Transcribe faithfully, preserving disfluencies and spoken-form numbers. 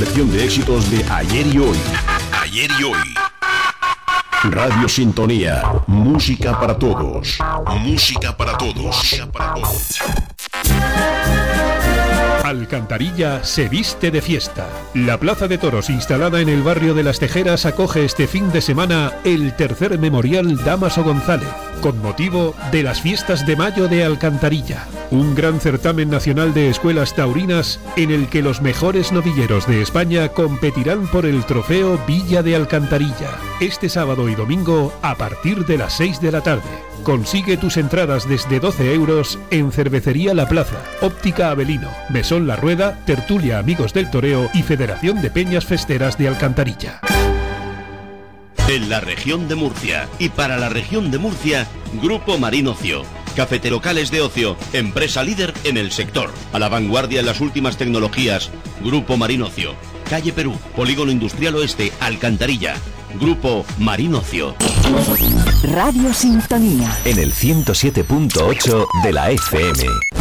selección de éxitos de ayer y hoy. Ayer y hoy. Radio Sintonía, música para todos. Música para todos. Música para todos. Alcantarilla se viste de fiesta. La Plaza de Toros, instalada en el barrio de Las Tejeras, acoge este fin de semana el tercer Memorial Dámaso González, con motivo de las fiestas de mayo de Alcantarilla. Un gran certamen nacional de escuelas taurinas en el que los mejores novilleros de España competirán por el trofeo Villa de Alcantarilla. Este sábado y domingo a partir de las seis de la tarde. Consigue tus entradas desde doce euros en Cervecería La Plaza, Óptica Avelino, Mesón La Rueda, Tertulia Amigos del Toreo y Federación de Peñas Festeras de Alcantarilla. En la región de Murcia y para la región de Murcia, Grupo Marín Ocio. Cafeterocales de ocio, empresa líder en el sector. A la vanguardia en las últimas tecnologías. Grupo Marín Ocio. Calle Perú, Polígono Industrial Oeste, Alcantarilla. Grupo Marín Ocio. Radio Sintonía. En el ciento siete punto ocho de la F M.